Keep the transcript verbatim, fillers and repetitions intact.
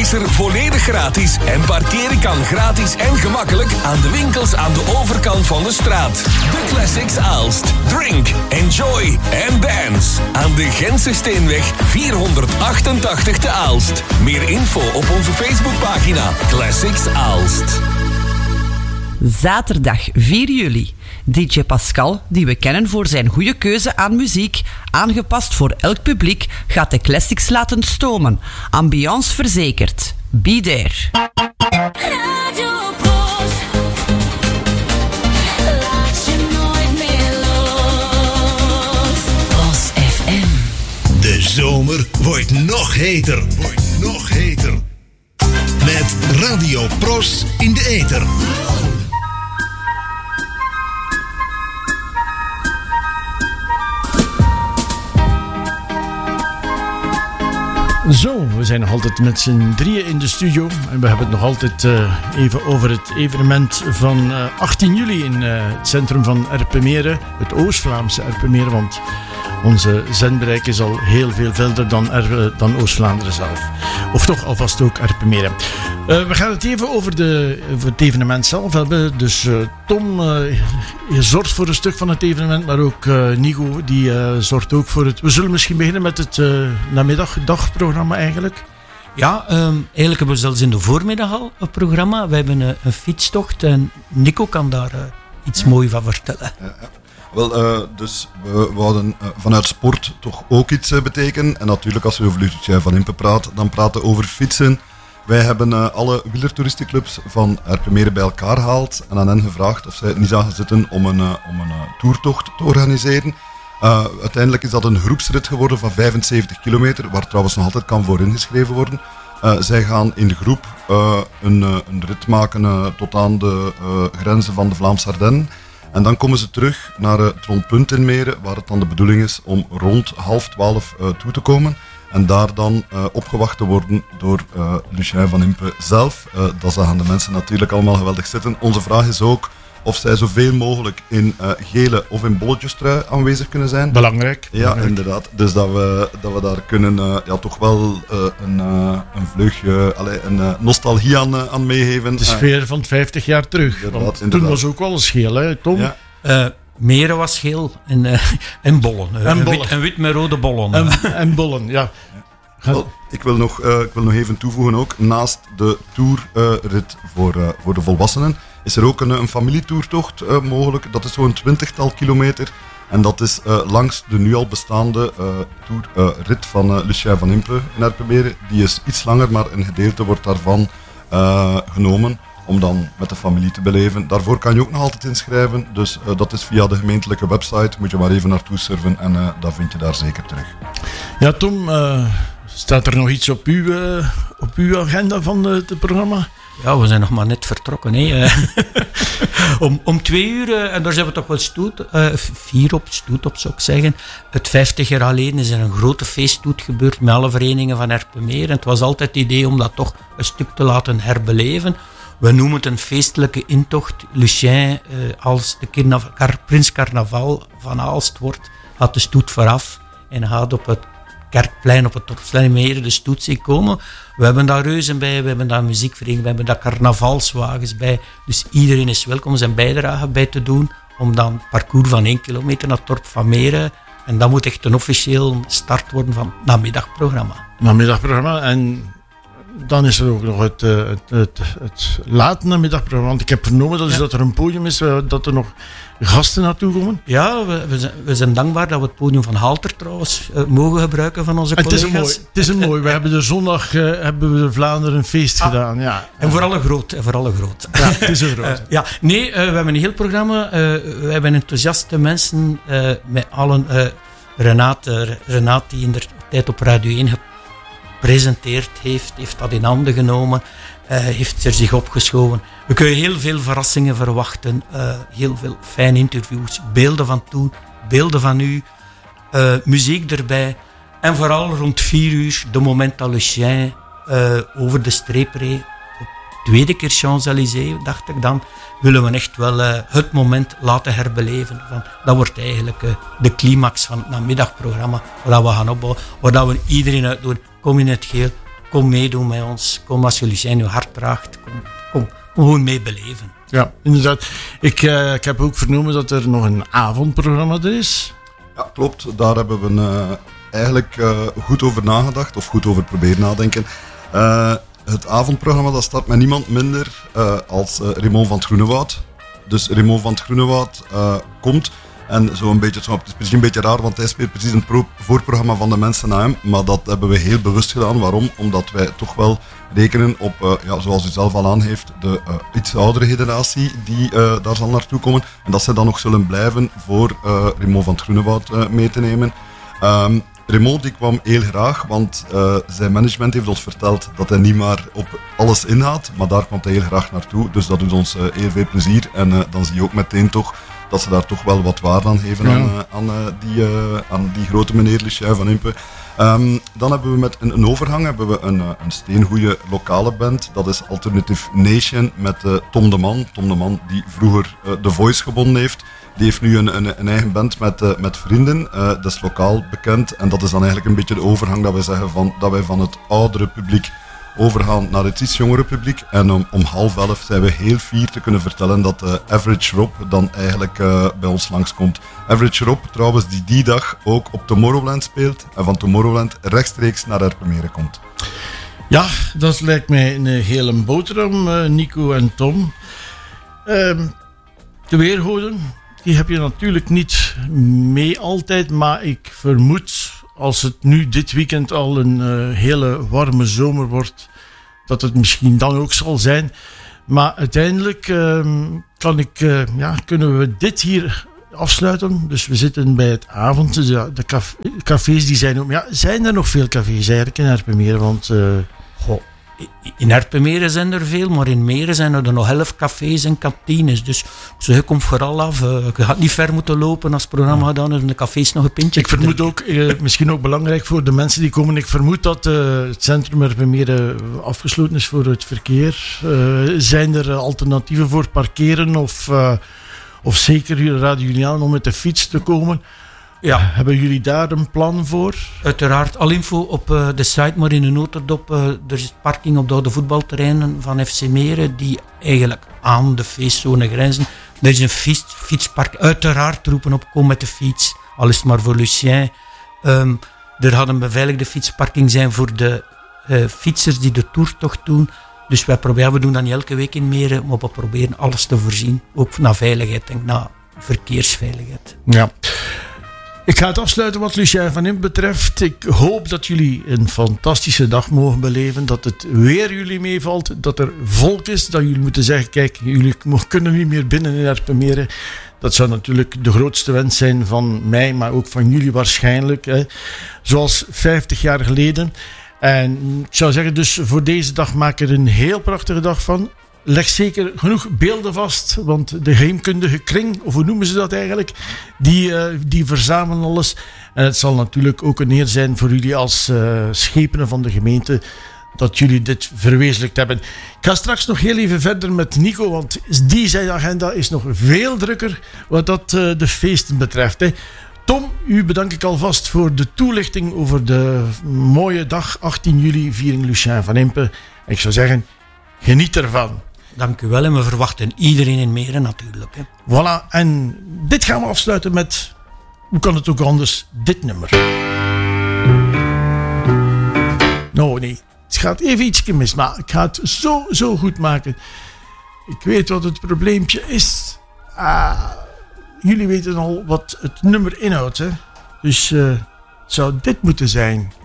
is er volledig gratis en parkeren kan gratis en gemakkelijk aan de winkels aan de overkant van de straat. De Classics Aalst. Drink, enjoy and dance. Aan de Gentse Steenweg vierhonderdachtentachtig te Aalst. Meer info op onze Facebookpagina Classics Aalst. Zaterdag vier juli. D J Pascal, die we kennen voor zijn goede keuze aan muziek, aangepast voor elk publiek, gaat de classics laten stomen. Ambiance verzekerd. Be there. Radio Bros. Laat je nooit meer los. Bros F M. De zomer wordt nog heter. Wordt nog heter. Met Radio Pros in de ether. Zo, we zijn nog altijd met z'n drieën in de studio. En we hebben het nog altijd uh, even over het evenement van uh, achttien juli in uh, het centrum van Erpenmeren. Het Oost-Vlaamse Erpenmeren, want onze zendbereik is al heel veel verder dan, er, dan Oost-Vlaanderen zelf. Of toch alvast ook Erpenmeren. Uh, we gaan het even over, de, over het evenement zelf hebben. Dus uh, Tom, uh, je zorgt voor een stuk van het evenement, maar ook uh, Nico, die uh, zorgt ook voor het... We zullen misschien beginnen met het uh, namiddag-dagprogramma eigenlijk. Ja, um, eigenlijk hebben we zelfs in de voormiddag al een programma. We hebben uh, een fietstocht en Nico kan daar uh, iets moois van vertellen. Ja, ja. Wel, uh, dus we wouden uh, vanuit sport toch ook iets uh, betekenen. En natuurlijk, als we over Lucien van Impe praten, dan praten we over fietsen. Wij hebben uh, alle wielertoeristenclubs van Erpenmeren bij elkaar gehaald en aan hen gevraagd of zij het niet zagen zitten om een, uh, om een uh, toertocht te organiseren. Uh, uiteindelijk is dat een groepsrit geworden van vijfenzeventig kilometer, waar trouwens nog altijd kan voor ingeschreven worden. Uh, zij gaan in de groep uh, een, uh, een rit maken uh, tot aan de uh, grenzen van de Vlaamse Ardennen. En dan komen ze terug naar uh, het rondpunt in Meren, waar het dan de bedoeling is om rond half twaalf uh, toe te komen. En daar dan uh, opgewacht te worden door uh, Lucien van Impe zelf. Uh, dat zagen de mensen natuurlijk allemaal geweldig zitten. Onze vraag is ook of zij zoveel mogelijk in uh, gele of in bolletjestrui aanwezig kunnen zijn. Belangrijk. Ja, belangrijk. inderdaad. Dus dat we, dat we daar kunnen uh, ja, toch wel uh, een, uh, een vleugje, allee, een uh, nostalgie aan, uh, aan meegeven. De sfeer van vijftig jaar terug. Inderdaad, Want inderdaad. toen was ook wel een scheel, hè, Tom? Ja. Uh, Meren was geel en, uh, en bollen. Uh, En een, bollen. Wit, een wit met rode bollen. En, en bollen, ja. Ga- Wel, ik, wil nog, uh, ik wil nog even toevoegen ook, naast de tourrit uh, voor, uh, voor de volwassenen, is er ook een, een familietoertocht uh, mogelijk. Dat is zo'n twintigtal kilometer. En dat is uh, langs de nu al bestaande uh, tourrit uh, van uh, Lucien van Impe in Erpenmeren. Die is iets langer, maar een gedeelte wordt daarvan uh, genomen om dan met de familie te beleven. Daarvoor kan je ook nog altijd inschrijven. Dus uh, dat is via de gemeentelijke website. Moet je maar even naartoe surfen en uh, dat vind je daar zeker terug. Ja, Tom, uh, staat er nog iets op uw, uh, op uw agenda van uh, het programma? Ja, we zijn nog maar net vertrokken. Hè. om, om twee uur, uh, en daar zijn we toch wel stoet, uh, vier op, stoet op zou ik zeggen. Het vijftig jaar geleden is er een grote feeststoet gebeurd met alle verenigingen van Erpenmeren. En het was altijd het idee om dat toch een stuk te laten herbeleven. We noemen het een feestelijke intocht. Lucien, uh, als de Carnaval, Prins Carnaval van Aalst wordt, gaat de stoet vooraf en gaat op het Kerkplein, op het Dorpsplein in Meren de stoet zien komen. We hebben daar reuzen bij, we hebben daar muziekverenigingen, we hebben daar carnavalswagens bij. Dus iedereen is welkom zijn bijdrage bij te doen om dan het parcours van één kilometer naar het dorp van Meren. En dat moet echt een officieel start worden van het namiddagprogramma. Namiddagprogramma. En dan is er ook nog het, uh, het, het, het late namiddagprogramma. Want ik heb vernomen dat, is Ja. dat er een podium is, uh, dat er nog gasten naartoe komen. Ja, we, we, zijn, we zijn dankbaar dat we het podium van Halter trouwens uh, mogen gebruiken van onze En het is collega's. een mooi. Het is een mooi. We hebben de zondag uh, hebben we Vlaanderen een feest Ah. gedaan. Ja. En voor alle groot. En voor alle groot. Ja, het is een groot. Uh, ja, nee, uh, we hebben een heel programma. Uh, we hebben enthousiaste mensen uh, met allen. Uh, Renate, Renate, die in de tijd op Radio één gepresenteerd heeft, heeft dat in handen genomen, uh, heeft er zich opgeschoven. We kunnen heel veel verrassingen verwachten, uh, heel veel fijne interviews, beelden van toen, beelden van nu, uh, muziek erbij. En vooral rond vier uur, de moment dat Lucien uh, over de streep reed, tweede keer Champs-Élysées, dacht ik dan, willen we echt wel uh, het moment laten herbeleven. Van, dat wordt eigenlijk uh, de climax van het namiddagprogramma, waar we gaan opbouwen, waar we iedereen uitdoen. Kom in het geel, kom meedoen met ons. Kom als je Lucien je hart draagt. Kom, kom, kom gewoon mee beleven. Ja, inderdaad. Ik, uh, ik heb ook vernomen dat er nog een avondprogramma er is. Ja, klopt. Daar hebben we uh, eigenlijk uh, goed over nagedacht, of goed over proberen nadenken. Uh, het avondprogramma dat start met niemand minder uh, als uh, Raymond van het Groenewoud. Dus Raymond van het Groenewoud uh, komt en zo een beetje, het is misschien een beetje raar, want hij speelt precies een pro- voorprogramma van de mensen na hem, maar dat hebben we heel bewust gedaan. Waarom? Omdat wij toch wel rekenen op, uh, ja, zoals u zelf al aangeeft, de uh, iets oudere generatie die uh, daar zal naartoe komen. En dat zij dan nog zullen blijven voor uh, Raymond van het Groenewoud uh, mee te nemen. Um, Raymond die kwam heel graag, want uh, zijn management heeft ons verteld dat hij niet maar op alles inhaalt, maar daar komt hij heel graag naartoe. Dus dat doet ons uh, heel veel plezier. En uh, dan zie je ook meteen toch dat ze daar toch wel wat waarde aan geven ja. aan, uh, aan, uh, die, uh, aan die grote meneer Lucien van Impe. Um, dan hebben we met een, een overgang hebben we een, een steengoeie lokale band. Dat is Alternative Nation met uh, Tom de Man. Tom de Man die vroeger uh, The Voice gewonnen heeft. Die heeft nu een, een, een eigen band met, uh, met vrienden. Uh, dat is lokaal bekend. En dat is dan eigenlijk een beetje de overgang dat wij zeggen van, dat wij van het oudere publiek overgaan naar het iets jongere publiek. En om, om half elf zijn we heel fier te kunnen vertellen dat uh, Average Rob dan eigenlijk uh, bij ons langskomt. Average Rob trouwens die die dag ook op Tomorrowland speelt en van Tomorrowland rechtstreeks naar Erpenmeren komt. Ja, dat lijkt mij een hele boterham, uh, Nico en Tom. Uh, de weergoden, die heb je natuurlijk niet mee altijd, maar ik vermoed, als het nu dit weekend al een uh, hele warme zomer wordt, dat het misschien dan ook zal zijn. Maar uiteindelijk uh, kan ik, uh, ja, kunnen we dit hier afsluiten. Dus we zitten bij het avond. De, de caf- cafés die zijn ook... Ja, zijn er nog veel cafés eigenlijk in Erpenmeren? Want... Uh, Goh, in Erpenmeren zijn er veel, maar in Meren zijn er nog elf cafés en kantines. Dus zo, je komt vooral af. Uh, je gaat niet ver moeten lopen als het programma gedaan is om de cafés nog een pintje ik te vermoed ook, uh, misschien ook belangrijk voor de mensen die komen, ik vermoed dat uh, het centrum Erpenmeren afgesloten is voor het verkeer. Uh, zijn er alternatieven voor parkeren of, uh, of zeker raden jullie aan om met de fiets te komen? Ja. Hebben jullie daar een plan voor? Uiteraard, al info op uh, de site, maar in een notendop. Uh, er is parking op de oude voetbalterreinen van F C Meren, die eigenlijk aan de feestzone grenzen. Er is een fiets, fietspark. Uiteraard roepen op, kom met de fiets. Al is het maar voor Lucien. Um, er had een beveiligde fietsparking zijn voor de uh, fietsers die de toertocht doen. Dus wij proberen, we doen dat niet elke week in Meren, maar we proberen alles te voorzien. Ook naar veiligheid en naar verkeersveiligheid. Ja. Ik ga het afsluiten wat Lucien van Impe betreft. Ik hoop dat jullie een fantastische dag mogen beleven. Dat het weer jullie meevalt. Dat er volk is. Dat jullie moeten zeggen, kijk, jullie kunnen niet meer binnen in Erpenmeren. Dat zou natuurlijk de grootste wens zijn van mij, maar ook van jullie waarschijnlijk. Hè. Zoals vijftig jaar geleden. En ik zou zeggen, dus voor deze dag maak er een heel prachtige dag van. Leg zeker genoeg beelden vast, want de geheimkundige kring, of hoe noemen ze dat eigenlijk, die, uh, die verzamelen alles. En het zal natuurlijk ook een eer zijn voor jullie als uh, schepenen van de gemeente dat jullie dit verwezenlijkt hebben. Ik ga straks nog heel even verder met Nico, want die zijn agenda is nog veel drukker wat dat uh, de feesten betreft. Hè. Tom, u bedank ik alvast voor de toelichting over de mooie dag achttien juli, viering Lucien van Impe. En ik zou zeggen, geniet ervan. Dank u wel en we verwachten iedereen in Meren natuurlijk. Hè. Voilà, en dit gaan we afsluiten met, hoe kan het ook anders, dit nummer. Nou nee, het gaat even ietsje mis, maar ik ga het zo, zo goed maken. Ik weet wat het probleempje is. Ah, jullie weten al wat het nummer inhoudt, hè? Dus uh, het zou dit moeten zijn.